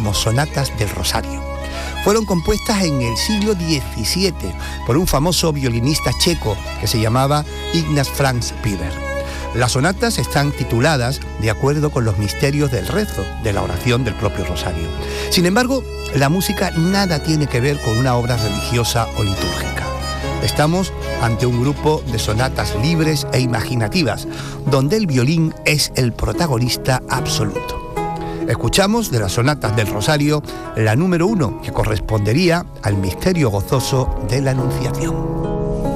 como sonatas del Rosario. Fueron compuestas en el siglo XVII por un famoso violinista checo que se llamaba Ignaz Franz Piver. Las sonatas están tituladas de acuerdo con los misterios del rezo, de la oración del propio Rosario. Sin embargo, la música nada tiene que ver con una obra religiosa o litúrgica. Estamos ante un grupo de sonatas libres e imaginativas, donde el violín es el protagonista absoluto. Escuchamos de las sonatas del Rosario la número 1, que correspondería al misterio gozoso de la Anunciación.